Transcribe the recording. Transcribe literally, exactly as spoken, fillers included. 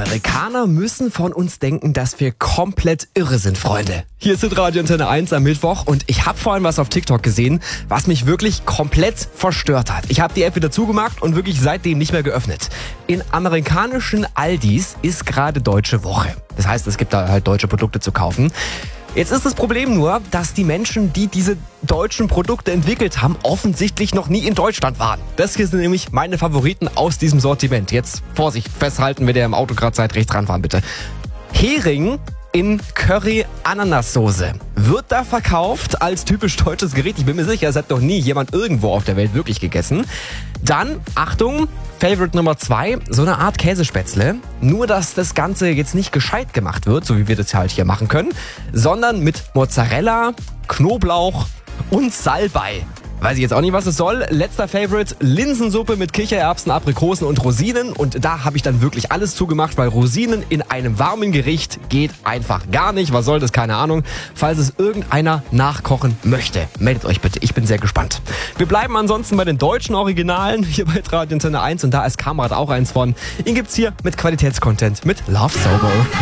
Amerikaner müssen von uns denken, dass wir komplett irre sind, Freunde. Hier ist Radio Antenne eins am Mittwoch und ich habe vorhin was auf TikTok gesehen, was mich wirklich komplett verstört hat. Ich habe die App wieder zugemacht und wirklich seitdem nicht mehr geöffnet. In amerikanischen Aldis ist gerade Deutsche Woche. Das heißt, es gibt da halt deutsche Produkte zu kaufen. Jetzt ist das Problem nur, dass die Menschen, die diese deutschen Produkte entwickelt haben, offensichtlich noch nie in Deutschland waren. Das hier sind nämlich meine Favoriten aus diesem Sortiment. Jetzt Vorsicht, festhalten, wenn ihr im Auto gerade seid, rechts ranfahren bitte. Hering in Curry-Ananas-Soße wird da verkauft als typisch deutsches Gericht. Ich bin mir sicher, es hat noch nie jemand irgendwo auf der Welt wirklich gegessen. Dann, Achtung, Favorite Nummer zwei, so eine Art Käsespätzle. Nur, dass das Ganze jetzt nicht gescheit gemacht wird, so wie wir das halt hier machen können, sondern mit Mozzarella, Knoblauch und Salbei. Weiß ich jetzt auch nicht, was es soll. Letzter Favorite, Linsensuppe mit Kichererbsen, Aprikosen und Rosinen. Und da habe ich dann wirklich alles zugemacht, weil Rosinen in einem warmen Gericht geht einfach gar nicht. Was soll das? Keine Ahnung. Falls es irgendeiner nachkochen möchte, meldet euch bitte. Ich bin sehr gespannt. Wir bleiben ansonsten bei den deutschen Originalen hier bei Radio Antenne eins. Und da ist Kamerad auch eins von. Ihn gibt's hier mit Qualitätscontent mit Love Sober.